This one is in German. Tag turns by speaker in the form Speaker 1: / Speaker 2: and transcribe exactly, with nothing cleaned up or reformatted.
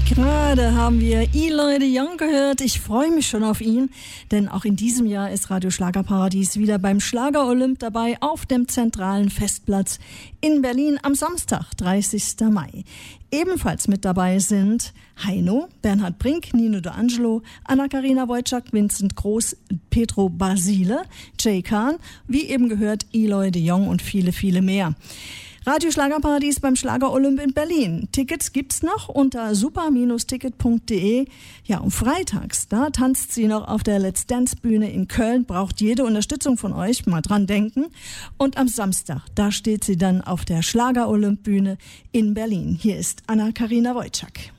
Speaker 1: Gerade haben wir Eloy de Jong gehört. Ich freue mich schon auf ihn, denn auch in diesem Jahr ist Radio Schlagerparadies wieder beim Schlager-Olymp dabei auf dem zentralen Festplatz in Berlin am Samstag, dreißigsten Mai. Ebenfalls mit dabei sind Heino, Bernhard Brink, Nino D'Angelo, Anna-Karina Wojcik, Vincent Groß, Petro Basile, Jay Kahn, wie eben gehört Eloy de Jong und viele, viele mehr. Radio Schlagerparadies beim Schlager-Olymp in Berlin. Tickets gibt's noch unter super Ticket punkt de. Ja, und freitags, da tanzt sie noch auf der Let's Dance Bühne in Köln, braucht jede Unterstützung von euch, mal dran denken. Und am Samstag, da steht sie dann auf der Schlager-Olymp Bühne in Berlin. Hier ist Anna-Karina Wojcik.